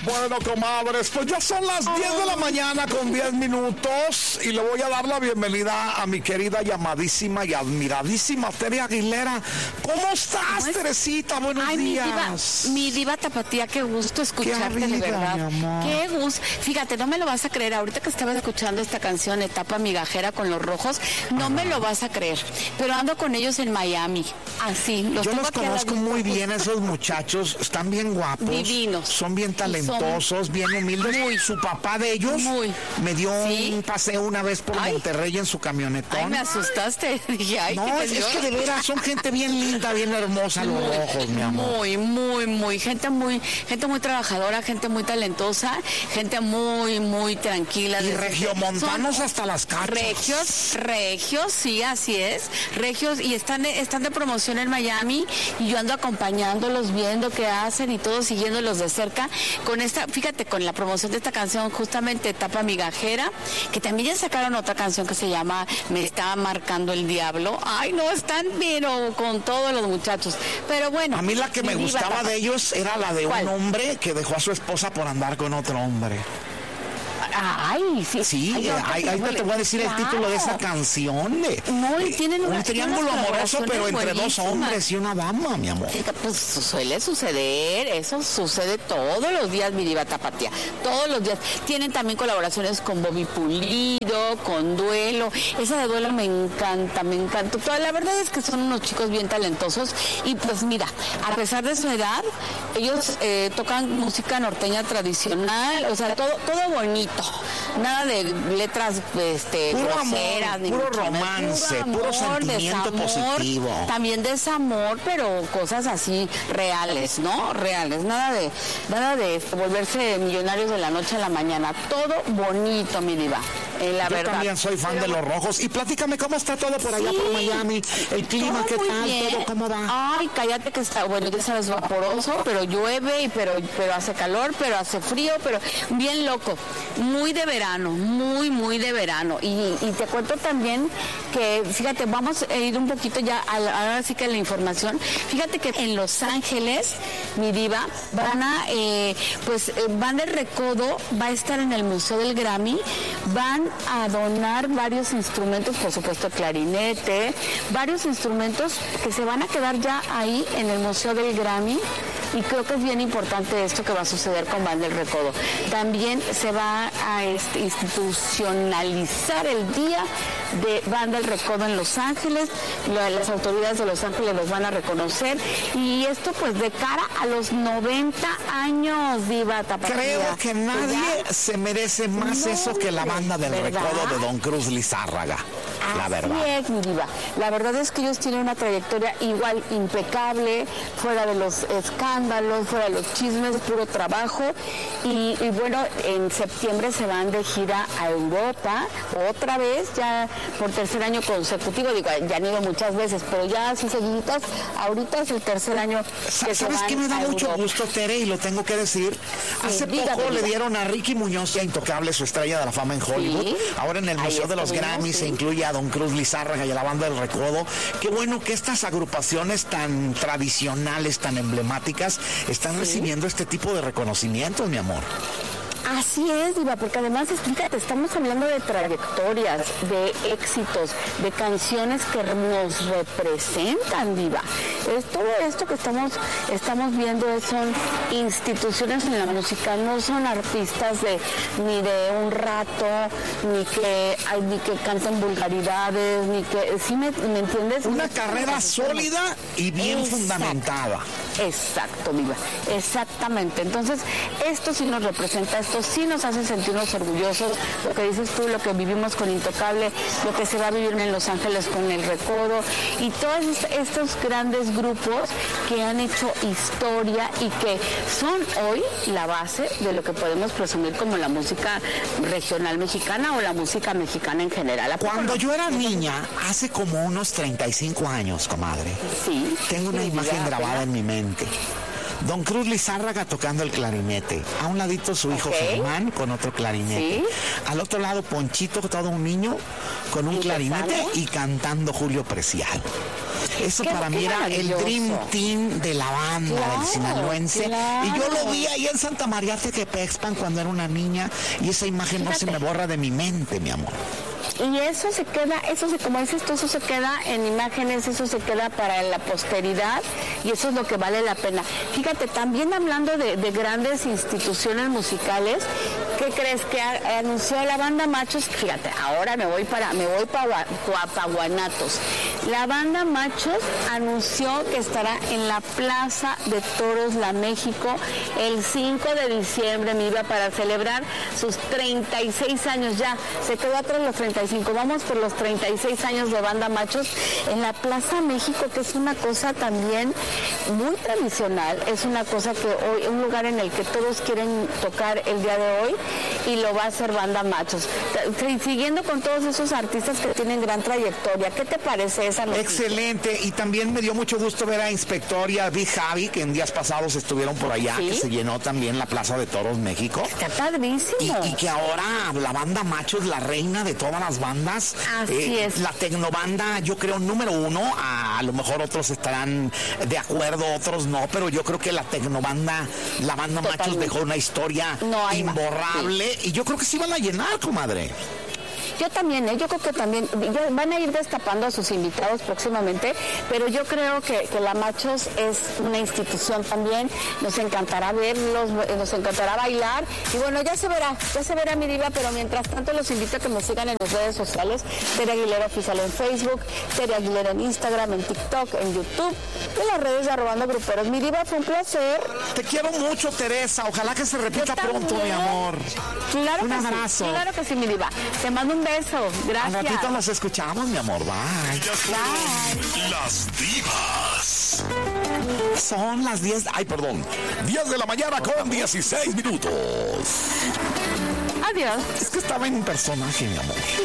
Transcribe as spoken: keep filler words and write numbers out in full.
Bueno, comadres, pues ya son las diez de la mañana con diez minutos y le voy a dar la bienvenida a mi querida, llamadísima y admiradísima Tere Aguilera. ¿Cómo estás, Teresita? Buenos Ay, días. Mi diva, mi diva tapatía, qué gusto escucharte, qué arriba, de verdad. mi amor. Qué gusto. Fíjate, no me lo vas a creer. Ahorita que estaba escuchando esta canción, Etapa Migajera con los Rojos, no Ajá. me lo vas a creer. Pero ando con ellos en Miami. Así, los Yo tengo los conozco muy bien, esos muchachos. Están bien guapos. Divinos. Son bien talentosos, bien humildes. Muy. Su papá de ellos Muy. me dio ¿Sí? un paseo una vez por Ay. Monterrey en su camionetón. Ay, me asustaste. Dije, ay, no, ¿qué es, te es que de veras son gente bien linda, bien hermosa, los muy, Rojos, mi amor. Muy, muy, muy. Gente muy, gente muy trabajadora, gente muy talentosa, gente muy, muy tranquila. Y regiomontanos hasta las cachas. Regios, regios, sí, así es. Regios, y están, están de promoción en Miami, y yo ando acompañándolos, viendo qué hacen y todo, siguiéndolos de cerca. Con esta, fíjate, con la promoción de esta canción, justamente Etapa Migajera, que también ya sacaron otra canción que se llama Me está marcando el diablo. Ay, no, están, pero con todos los muchachos. Pero bueno. A mí la que me gustaba tapa. de ellos era la de ¿Cuál? Un hombre que dejó a su esposa por andar con otro hombre. Ay, sí. Sí, ay, ahí te, te voy a decir claro. el título de esa canción. De, no, y tienen un triángulo amoroso, pero entre dos hombres y una dama, mi amor. Pues suele suceder, eso sucede todos los días, mi diva tapatía. Todos los días. Tienen también colaboraciones con Bobby Pulido, con Duelo. Esa de Duelo me encanta, me encanta. Toda, la verdad es que son unos chicos bien talentosos. Y pues mira, a pesar de su edad, ellos eh, tocan música norteña tradicional, o sea, todo, todo bonito. Nada de letras este, puro groseras, amor, ni puro mucho romance, puro, amor, puro sentimiento desamor, positivo. También desamor, pero cosas así reales, ¿no? Reales, nada de nada de volverse millonarios de la noche a la mañana. Todo bonito, mi diva. Eh, la Yo verdad. también soy fan pero, de los Rojos. Y platícame cómo está todo por allá sí, por Miami. El clima, ¿qué tal? Bien. Todo, ¿cómo va? Ay, cállate que está, bueno, ya sabes, vaporoso, pero llueve, y pero, pero hace calor, pero hace frío, pero bien loco. Muy de verano, muy, muy de verano. Y, y te cuento también que, fíjate, vamos a ir un poquito ya, a la, ahora sí que la información. Fíjate que en Los Ángeles, mi diva, van a, eh, pues, eh, Van del Recodo va a estar en el Museo del Grammy, van a donar varios instrumentos, por supuesto clarinete, varios instrumentos que se van a quedar ya ahí en el Museo del Grammy. Y creo que es bien importante esto que va a suceder con Van del Recodo. También se va a este, institucionalizar el día de Van del Recodo en Los Ángeles. Las autoridades de Los Ángeles los van a reconocer. Y esto pues de cara a los noventa años, diva tapatía. Creo que nadie ya se merece más no, eso que la Banda del ¿verdad? Recodo de Don Cruz Lizárraga. La verdad. Así es, mi diva. La verdad es que ellos tienen una trayectoria igual impecable, fuera de los escándalos, fuera de los chismes, puro trabajo. Y, y bueno, en septiembre se van de gira a Europa, otra vez, ya por tercer año consecutivo. Digo, ya han ido muchas veces, pero ya así seguiditas, ahorita es el tercer año que ¿Sabes qué me da mucho Europa? Gusto, Tere, y lo tengo que decir? Sí, Hace dígame, poco dígame. le dieron a Ricky Muñoz, ya intocable, su estrella de la fama en Hollywood. Sí. Ahora en el Museo de los Grammys sí. se incluye a Don Cruz Lizárraga y a la Banda del Recodo. Qué bueno que estas agrupaciones tan tradicionales, tan emblemáticas, están sí. recibiendo este tipo de reconocimientos, mi amor. Así es, diva, porque además, fíjate, estamos hablando de trayectorias, de éxitos, de canciones que nos representan, diva. Es todo esto que estamos, estamos viendo son instituciones en la música, no son artistas de ni de un rato, ni que ni que canten vulgaridades, ni que, ¿sí me, me entiendes? Una carrera sólida y bien Exacto. fundamentada. Exacto, diva, exactamente. Entonces, esto sí nos representa, esto sí nos hace sentirnos orgullosos, lo que dices tú, lo que vivimos con Intocable, lo que se va a vivir en Los Ángeles con El Recodo, y todos estos grandes grupos que han hecho historia y que son hoy la base de lo que podemos presumir como la música regional mexicana o la música mexicana en general. Cuando yo era niña, hace como unos treinta y cinco años, comadre, sí, tengo una sí, imagen ya, grabada ya. en mi mente. Don Cruz Lizárraga tocando el clarinete. A un ladito su hijo okay. Germán con otro clarinete. ¿Sí? Al otro lado Ponchito, todo un niño, con un clarinete y cantando Julio Preciado. Eso Qué- para qué mí era el maravilloso. Dream Team de la banda Claro, del sinaloense. claro. Y yo lo vi ahí en Santa María Tequepexpan cuando era una niña y esa imagen no se me borra de mi mente, mi amor. Y eso se queda, eso se, como dices tú, eso se queda en imágenes, eso se queda para la posteridad y eso es lo que vale la pena. Fíjate, también hablando de, de grandes instituciones musicales, ¿qué crees? Que a- anunció la banda Machos, fíjate, ahora me voy para, me voy para, para Guanatos. La banda Machos anunció que estará en la Plaza de Toros La México el cinco de diciembre, mi vida, para celebrar sus treinta y seis años ya. Se quedó atrás los treinta y cinco, vamos por los treinta y seis años de banda Machos en la Plaza México, que es una cosa también muy tradicional, es una cosa que hoy, un lugar en el que todos quieren tocar el día de hoy y lo va a hacer banda Machos. T- Siguiendo con todos esos artistas que tienen gran trayectoria, ¿qué te parece esa noticia? Excelente, y también me dio mucho gusto ver a Inspectoria, Big Javi, que en días pasados estuvieron por allá, ¿Sí? que se llenó también la Plaza de Toros México. Está padrísimo. Y, y que ahora la banda Macho es la reina de todas las bandas. Así es. La tecnobanda, yo creo, número uno. A, a lo mejor otros estarán de acuerdo, otros no, pero yo creo que la tecnobanda, la banda Machos Totalmente. dejó una historia No hay más. imborrable. Y yo creo que sí van a llenar, comadre. Yo también, ¿eh? Yo creo que también ya van a ir destapando a sus invitados próximamente, pero yo creo que, que la Machos es una institución también, nos encantará verlos, nos encantará bailar, y bueno, ya se verá, ya se verá mi diva, pero mientras tanto los invito a que me sigan en las redes sociales, Tere Aguilera Oficial en Facebook, Tere Aguilera en Instagram, en TikTok, en YouTube, y las redes de Arrobando Gruperos. Mi diva, fue un placer. Te quiero mucho, Teresa. Ojalá que se repita Yo pronto, mi también. amor. Claro Un que abrazo. sí, claro que sí, mi diva. Te mando un beso, Al gracias. ratito nos escuchamos, mi amor. Bye. Ellas fueron las divas. Son las diez. Ay, perdón. diez de la mañana con dieciséis minutos. Adiós. Es que estaba en un personaje, mi amor.